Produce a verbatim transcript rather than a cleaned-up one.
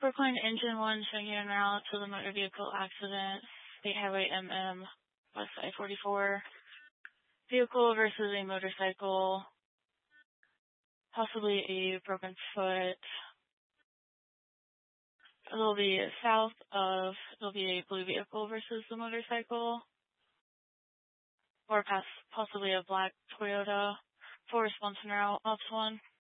Brooklyn Engine one checking en route to the motor vehicle accident. State Highway M M, West I forty-four. Vehicle versus a motorcycle. Possibly a broken foot. It'll be south of, it'll be a blue vehicle versus the motorcycle. Or past, possibly a black Toyota. For response en route, ops one.